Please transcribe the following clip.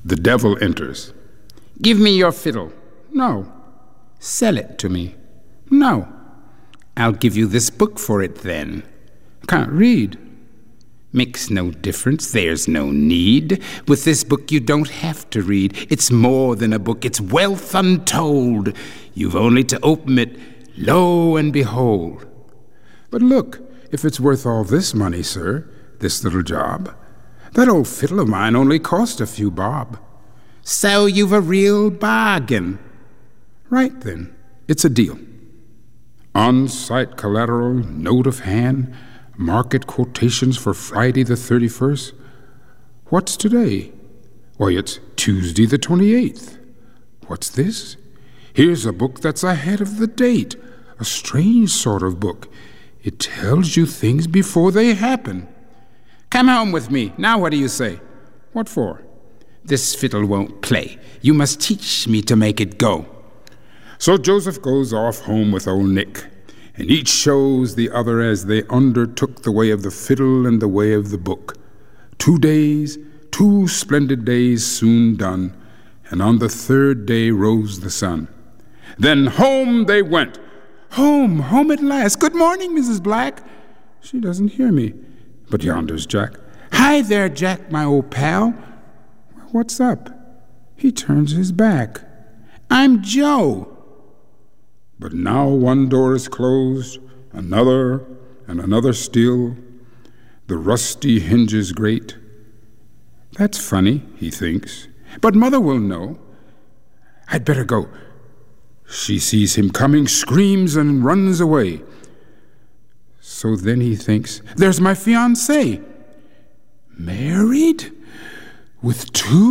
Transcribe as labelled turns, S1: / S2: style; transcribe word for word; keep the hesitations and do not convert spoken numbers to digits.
S1: The devil enters. "Give me your fiddle." "No." "Sell it to me." "No." "I'll give you this book for it then." "Can't read." "Makes no difference. There's no need. With this book you don't have to read. It's more than a book. It's wealth untold. You've only to open it. Lo and behold." "But look, if it's worth all this money, sir, this little job. That old fiddle of mine only cost a few bob." "So you've a real bargain." "Right then, it's a deal. On-site collateral, note of hand, market quotations for Friday the thirty-first. What's today? Why, it's Tuesday the twenty-eighth. What's this? Here's a book that's ahead of the date. A strange sort of book. It tells you things before they happen. Come home with me. Now what do you say?" "What for?" "This fiddle won't play. You must teach me to make it go." So Joseph goes off home with old Nick, and each shows the other as they undertook the way of the fiddle and the way of the book. Two days, two splendid days soon done, and on the third day rose the sun. Then home they went. Home, home at last. "Good morning, Missus Black." She doesn't hear me. But yonder's Jack. "Hi there, Jack, my old pal." "What's up?" He turns his back. "I'm Joe." But now one door is closed, another, and another still. The rusty hinges grate. That's funny, he thinks. But mother will know. I'd better go. She sees him coming, screams, and runs away. So then he thinks, there's my fiancée. Married? With two